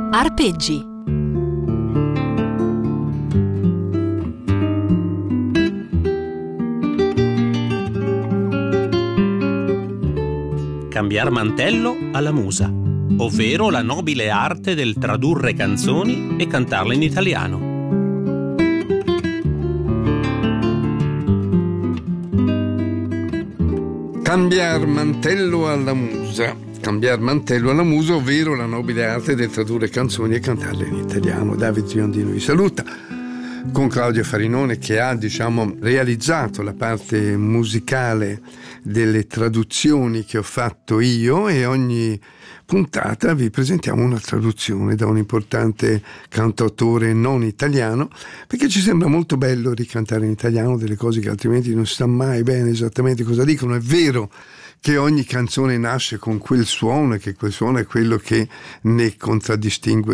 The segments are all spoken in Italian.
Arpeggi. Cambiar mantello alla musa, ovvero la nobile arte del tradurre canzoni e cantarle in italiano. Cambiar mantello alla musa. Cambiar mantello alla musa, ovvero la nobile arte del tradurre canzoni e cantarle in italiano. David Giondino vi saluta, con Claudio Farinone, che ha, realizzato la parte musicale delle traduzioni che ho fatto io, e ogni puntata vi presentiamo una traduzione da un importante cantautore non italiano, perché ci sembra molto bello ricantare in italiano delle cose che altrimenti non si sa mai bene esattamente cosa dicono. È vero che ogni canzone nasce con quel suono, e che quel suono è quello che ne contraddistingue,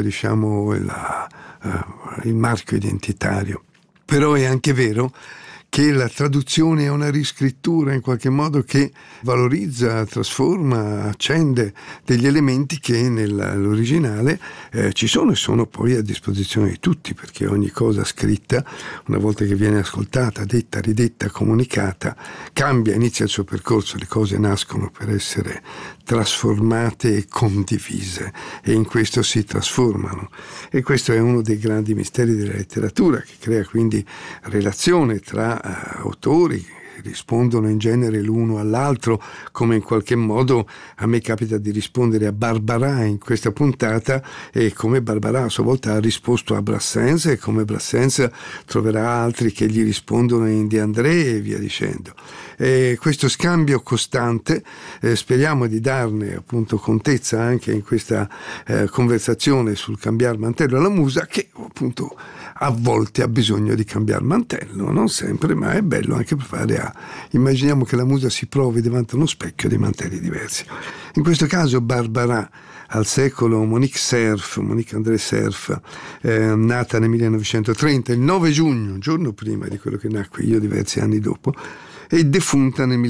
il marchio identitario. Però è anche vero che la traduzione è una riscrittura in qualche modo che valorizza, trasforma, accende degli elementi che nell'originale ci sono e sono poi a disposizione di tutti, perché ogni cosa scritta, una volta che viene ascoltata, detta, ridetta, comunicata, cambia, inizia il suo percorso. Le cose nascono per essere trasformate e condivise, e in questo si trasformano. E questo è uno dei grandi misteri della letteratura, che crea quindi relazione tra autori che rispondono in genere l'uno all'altro, come in qualche modo a me capita di rispondere a Barbarà in questa puntata, e come Barbarà a sua volta ha risposto a Brassens, e come Brassens troverà altri che gli rispondono in De André, e via dicendo. E questo scambio costante speriamo di darne appunto contezza anche in questa conversazione sul cambiar mantello alla musa, che appunto a volte ha bisogno di cambiare mantello, non sempre, ma è bello anche per fare immaginiamo che la musa si provi davanti a uno specchio dei mantelli diversi. In questo caso Barbarà, al secolo Monique André Cerf, nata nel 1930, il 9 giugno, giorno prima di quello che nacque io diversi anni dopo, e defunta nel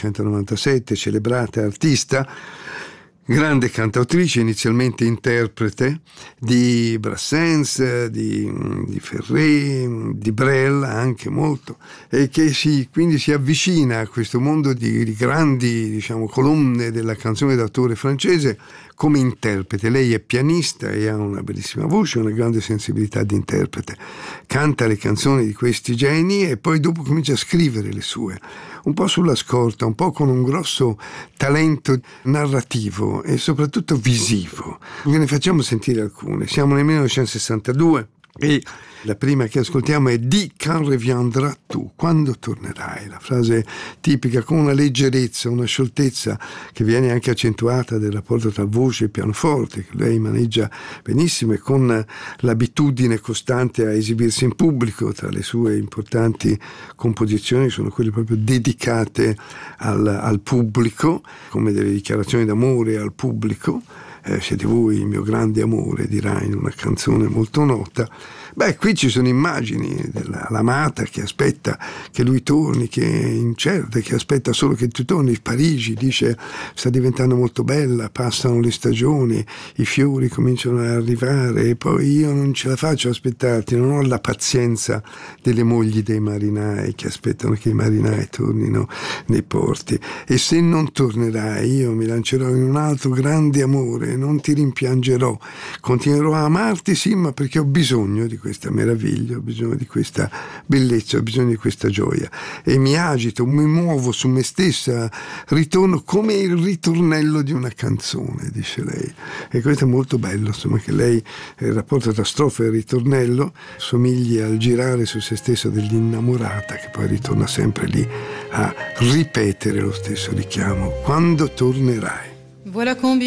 1997, celebrata artista, grande cantautrice, inizialmente interprete di Brassens, di Ferré, di Brel anche molto, e che quindi si avvicina a questo mondo di grandi colonne della canzone d'autore francese come interprete. Lei è pianista e ha una bellissima voce, una grande sensibilità di interprete. Canta le canzoni di questi geni e poi dopo comincia a scrivere le sue, un po' sulla scorta, un po' con un grosso talento narrativo e soprattutto visivo. Ve ne facciamo sentire alcune. Siamo nel 1962 e la prima che ascoltiamo è Dis quand reviendras tu, quando tornerai, la frase tipica con una leggerezza, una scioltezza che viene anche accentuata del rapporto tra voce e pianoforte, che lei maneggia benissimo, e con l'abitudine costante a esibirsi in pubblico. Tra le sue importanti composizioni sono quelle proprio dedicate al pubblico, come delle dichiarazioni d'amore al pubblico. Siete voi il mio grande amore, dirà in una canzone molto nota. Qui ci sono immagini dell'amata che aspetta che lui torni, che è incerta, che aspetta solo che tu torni. Parigi, dice, sta diventando molto bella, passano le stagioni, i fiori cominciano ad arrivare, e poi io non ce la faccio a aspettarti, non ho la pazienza delle mogli dei marinai che aspettano che i marinai tornino nei porti. E se non tornerai, io mi lancerò in un altro grande amore, non ti rimpiangerò, continuerò a amarti, sì, ma perché ho bisogno di questa meraviglia, ho bisogno di questa bellezza, ho bisogno di questa gioia, e mi agito, mi muovo su me stessa, ritorno come il ritornello di una canzone, dice lei. E questo è molto bello, insomma, che lei, il rapporto tra strofa e ritornello somigli al girare su se stessa dell'innamorata, che poi ritorna sempre lì a ripetere lo stesso richiamo: quando tornerai. Voilà combien